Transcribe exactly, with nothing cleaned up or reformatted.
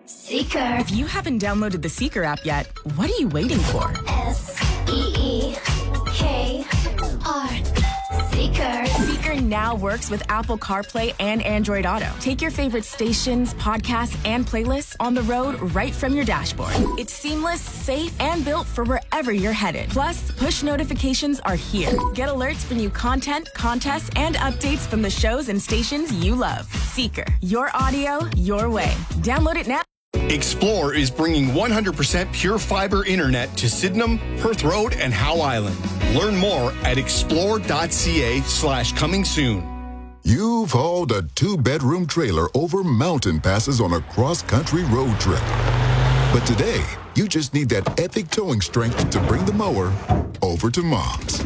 Seeker. If you haven't downloaded the Seeker app yet, what are you waiting for? S E E K R. Seeker. Seeker now works with Apple CarPlay and Android Auto. Take your favorite stations, podcasts, and playlists on the road right from your dashboard. It's seamless, safe, and built for wherever you're headed. Plus, push notifications are here. Get alerts for new content, contests, and updates from the shows and stations you love. Seeker. Your audio, your way. Download it now. Explore is bringing one hundred percent pure fiber internet to Sydenham, Perth Road, and Howe Island. Learn more at explore.ca slash coming soon. You've hauled a two-bedroom trailer over mountain passes on a cross-country road trip. But today, you just need that epic towing strength to bring the mower over to Mom's.